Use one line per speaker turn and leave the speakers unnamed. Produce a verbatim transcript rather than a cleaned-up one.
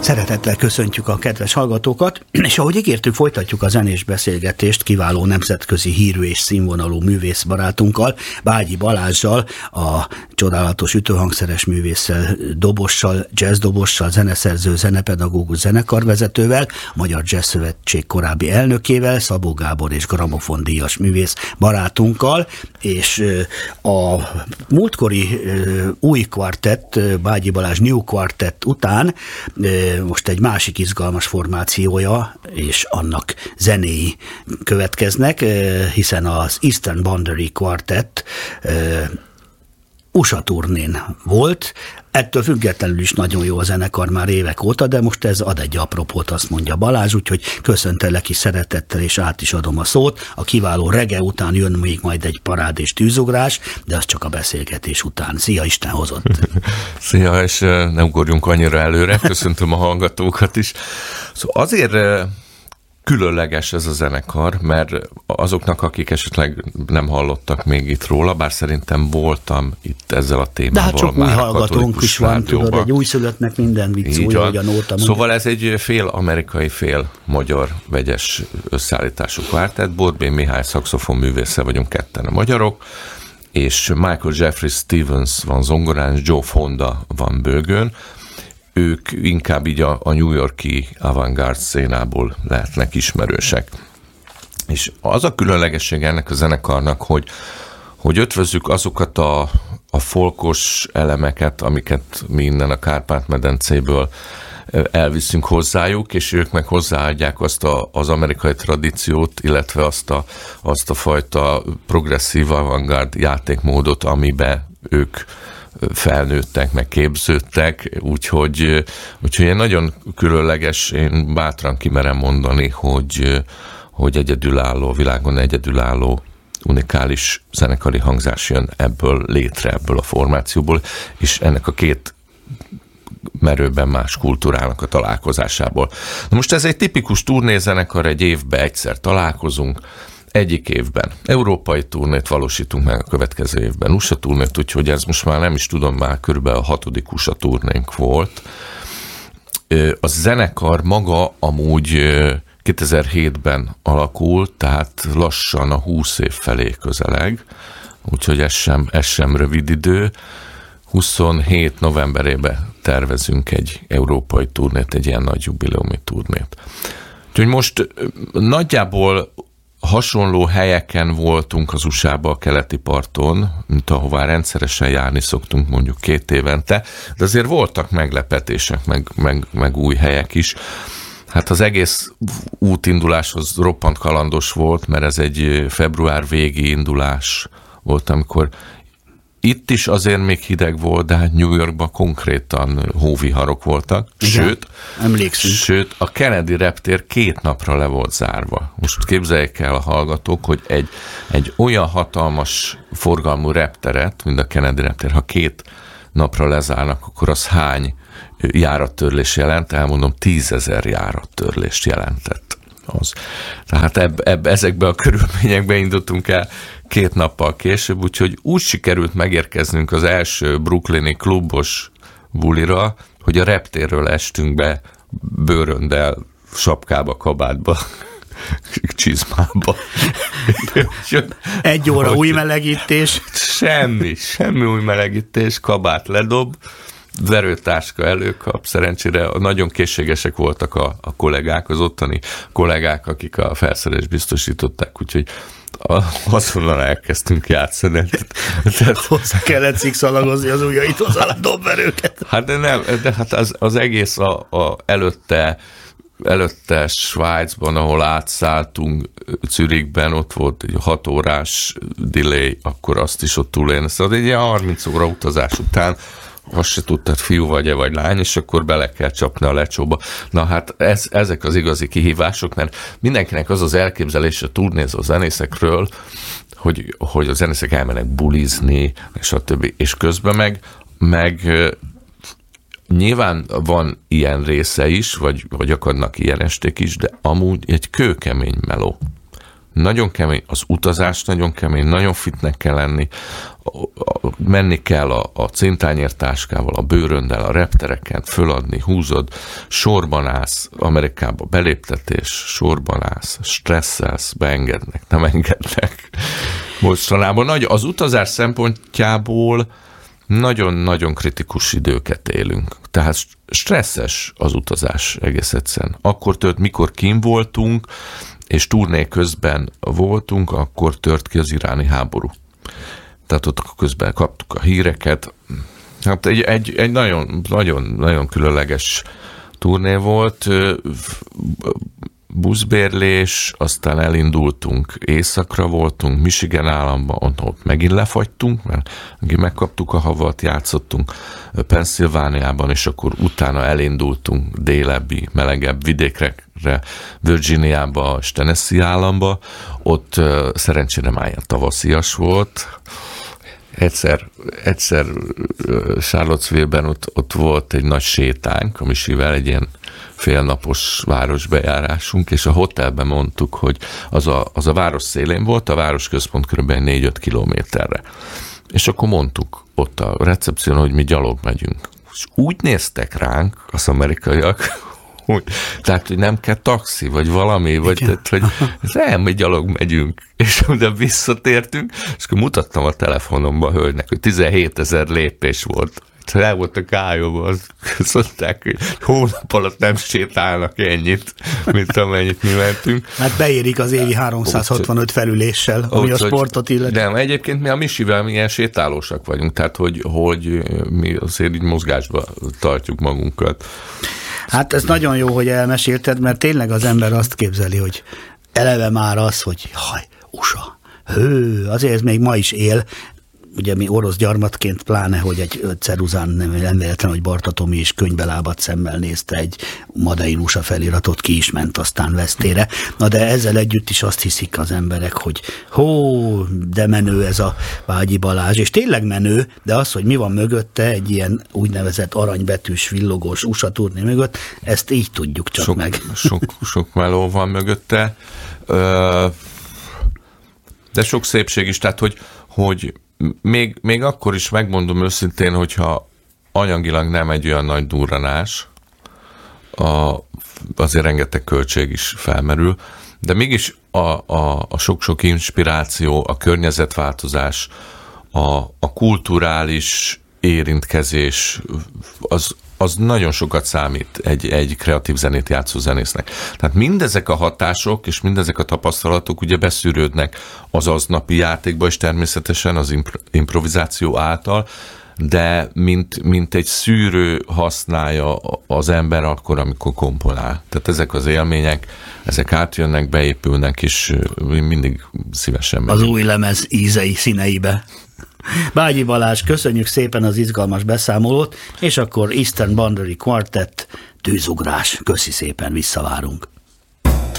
Szeretettel köszöntjük a kedves hallgatókat, és ahogy ígértük, folytatjuk a zenés beszélgetést kiváló nemzetközi hírű és színvonalú művészbarátunkkal, Bágyi Balázssal, a csodálatos ütőhangszeres művésszel, dobossal, jazzdobossal, zeneszerző, zenepedagógus, zenekarvezetővel, a Magyar Jazz Szövetség korábbi elnökével, Szabó Gábor és gramofondíjas művész barátunkkal, és a múltkori új kvartett, Bágyi Balázs New Quartet után most egy másik izgalmas formációja, és annak zenéi következnek, hiszen az Eastern Boundary Quartet u es á turnén volt, ettől függetlenül is nagyon jó a zenekar már évek óta, de most ez ad egy apropót, azt mondja Balázs, úgyhogy köszöntelek is szeretettel, és át is adom a szót. A kiváló reggae után jön még majd egy parád és tűzugrás, de az csak a beszélgetés után. Szia, Isten hozott!
Szia, és ne ugorjunk annyira előre, köszöntöm a hallgatókat is. Szóval azért különleges ez a zenekar, mert azoknak, akik esetleg nem hallottak még itt róla, bár szerintem voltam itt ezzel a témával.
De hát csak új hallgatónk is van, tudod, egy újszülöttnek minden vicc új, ahogyan óta.
Szóval ez egy fél amerikai, fél magyar vegyes összeállítású kvártett. Borbély Mihály szaxofon művésszel vagyunk ketten a magyarok, és Michael Jeffrey Stevens van zongorán, Joe Fonda van bőgőn. Ők inkább így a, a New York-i avantgárd szénából lehetnek ismerősek. És az a különlegesség ennek a zenekarnak, hogy, hogy ötvözzük azokat a, a folkos elemeket, amiket mi innen a Kárpát-medencéből elviszünk hozzájuk, és ők meg hozzáadják azt a, az amerikai tradíciót, illetve azt a, azt a fajta progresszív avantgárd játékmódot, amiben ők felnőttek, meg képződtek, úgyhogy, úgyhogy egy nagyon különleges, én bátran kimerem mondani, hogy, hogy egyedülálló, világon egyedülálló, unikális zenekari hangzás jön ebből létre, ebből a formációból, és ennek a két merőben más kultúrának a találkozásából. Na most ez egy tipikus turnézenekar, egy évben egyszer találkozunk, egyik évben európai turnét valósítunk meg, a következő évben u es á turnét, úgyhogy ez most már nem is tudom, már körülbelül a hatodik u es á turnénk volt. A zenekar maga amúgy kétezer-hétben alakult, tehát lassan a húsz év felé közeleg, úgyhogy ez sem, ez sem rövid idő. huszonhét novemberében tervezünk egy európai turnét, egy ilyen nagy jubileumi turnét. Úgyhogy most nagyjából hasonló helyeken voltunk az u es á-ba, a keleti parton, mint ahová rendszeresen járni szoktunk mondjuk két évente, de azért voltak meglepetések, meg, meg, meg új helyek is. Hát az egész útindulás az roppant kalandos volt, mert ez egy február végi indulás volt, amikor itt is azért még hideg volt, de hát New Yorkban konkrétan hóviharok voltak.
Igen,
sőt,
emlékszünk.
Sőt, a Kennedy reptér két napra le volt zárva. Most képzeljék el a hallgatók, hogy egy, egy olyan hatalmas forgalmú repteret, mint a Kennedy reptér, ha két napra lezárnak, akkor az hány járattörlés jelent? Elmondom, tízezer járattörlést jelentett az. Tehát ebb, ebb, ezekben a körülményekben indultunk el két nappal később, úgyhogy úgy sikerült megérkeznünk az első brooklyni klubos bulira, hogy a reptérről estünk be bőröndel, sapkába, kabátba, csizmába.
Egy óra új melegítés.
Semmi, semmi új melegítés, kabát ledob, verőtáska előkap, szerencsére nagyon készségesek voltak a, a kollégák, az ottani kollégák, akik a felszerelést biztosították, úgyhogy azonnal elkezdtünk játszani.
Tehát hozzá kellett szikszalagozni az ujjait hozzá a dobverőket.
Hát de nem, de hát az, az egész a, a előtte előtte Svájcban, ahol átszálltunk Zürichben, ott volt egy hat órás delay, akkor azt is ott túlélni. Szóval egy ilyen harminc óra utazás után azt se tudtad, fiú vagy-e vagy lány, és akkor bele kell csapni a lecsóba. Na hát ez, ezek az igazi kihívások, mert mindenkinek az az elképzelése turnézó zenészekről, hogy, hogy a zenészek elmennek bulizni, és a többi, és közben meg, meg nyilván van ilyen része is, vagy, vagy akadnak ilyen esték is, de amúgy egy kőkemény meló. nagyon kemény, az utazás nagyon kemény, nagyon fitnek kell lenni, menni kell a, a cintányértáskával, a bőröndel, a reptereken, föladni, húzod, sorban állsz, Amerikába beléptetés, sorban állsz, stresszelsz, beengednek, nem engednek. Mostanában nagy, az utazás szempontjából nagyon-nagyon kritikus időket élünk. Tehát stresszes az utazás egész egyszerűen. Akkor tört, mikor kín voltunk, és turné közben voltunk, akkor tört ki az iráni háború. Tehát ott közben kaptuk a híreket. Hát egy, egy, egy nagyon, nagyon, nagyon különleges turné volt, buszbérlés, aztán elindultunk északra, voltunk Michigan államban, ott megint lefagytunk, mert megkaptuk a havat, játszottunk Pennsylvániában, és akkor utána elindultunk délebbi, melegebb vidékre, Virginiába és Tennessee államba, ott szerencsére már ilyen tavaszias volt. Egyszer, egyszer Charlottesville-ben ott, ott volt egy nagy sétánk, a Misivel, egy ilyen félnapos városbejárásunk, és a hotelben mondtuk, hogy az a, az a város szélén volt, a városközpont kb. négy-öt kilométerre. És akkor mondtuk ott a recepción, hogy mi gyalog megyünk. És úgy néztek ránk az amerikaiak, hogy, tehát, hogy nem kell taxi, vagy valami, vagy tehát, hogy nem, mi gyalog megyünk. És oda visszatértünk, és akkor mutattam a telefonomba a hölgynek, hogy tizenhétezer lépés volt. El voltak ájóban, azt mondták, hogy hónap alatt nem sétálnak ennyit, mint amennyit mi mentünk.
Hát beérik az évi háromszázhatvanöt felüléssel, ami a sportot illeti.
Nem, egyébként mi a Misivel mi ilyen sétálósak vagyunk, tehát hogy, hogy mi azért így mozgásba tartjuk magunkat.
Hát ez nagyon jó, hogy elmesélted, mert tényleg az ember azt képzeli, hogy eleve már az, hogy haj, u es á, hő, azért még ma is él. Ugye mi orosz gyarmatként pláne, hogy egy ceruzán nem, nem véletlen, hogy Barta Tomi is könybelábat szemmel nézte egy Made in u es á feliratot, ki is ment aztán vesztére. Na de ezzel együtt is azt hiszik az emberek, hogy hó, de menő ez a Bágyi Balázs, és tényleg menő, de az, hogy mi van mögötte, egy ilyen úgynevezett aranybetűs, villogós u es á turné mögött, ezt így tudjuk csak
sok,
meg.
Sok, sok meló van mögötte, de sok szépség is, tehát hogy, hogy Még, még akkor is megmondom őszintén, hogyha anyagilag nem egy olyan nagy durranás, a, azért rengeteg költség is felmerül, de mégis a, a, a sok-sok inspiráció, a környezetváltozás, a, a kulturális érintkezés, az, az nagyon sokat számít egy, egy kreatív zenét játszó zenésznek. Tehát mindezek a hatások és mindezek a tapasztalatok ugye beszűrődnek az aznapi játékba, és természetesen az impro- improvizáció által, de mint, mint egy szűrő használja az ember akkor, amikor komponál. Tehát ezek az élmények, ezek átjönnek, beépülnek, és mindig szívesen megyek.
Az új lemez ízei színeibe. Bágyi Balázs, köszönjük szépen az izgalmas beszámolót, és akkor Eastern Boundary Quartet, tűzugrás, köszi szépen, visszavárunk.